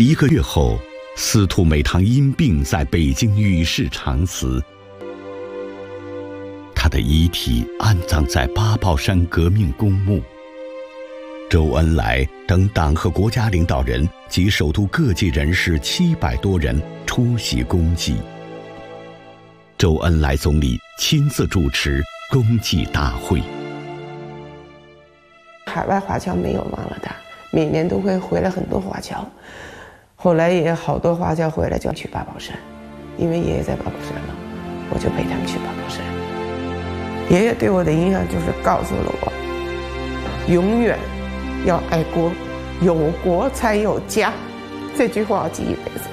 1个月后，司徒美堂因病在北京与世长辞。他的遗体安葬在八宝山革命公墓。周恩来等党和国家领导人及首都各界人士700多人出席公祭。周恩来总理亲自主持公祭大会。 海外华侨没有忘了他，每年都会回来很多华侨。后来也好多华侨回来就要去八宝山，因为爷爷在八宝山了，我就陪他们去八宝山。爷爷对我的影响就是告诉了我，永远要爱国，有国才有家，这句话我记一辈子。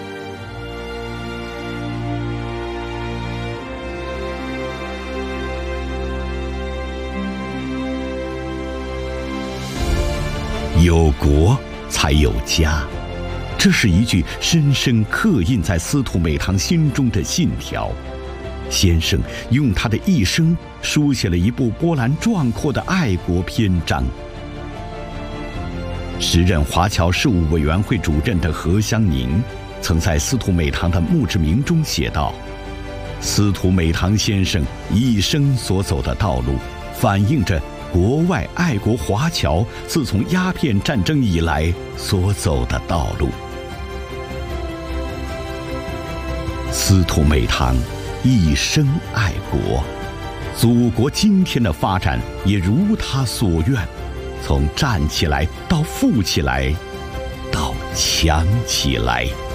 有国才有家，这是一句深深刻印在司徒美堂心中的信条。先生用他的一生书写了一部波澜壮阔的爱国篇章。时任华侨事务委员会主任的何香凝曾在司徒美堂的墓志铭中写道：司徒美堂先生一生所走的道路，反映着国外爱国华侨自从鸦片战争以来所走的道路。司徒美堂一生爱国，祖国今天的发展也如他所愿，从站起来到富起来，到强起来。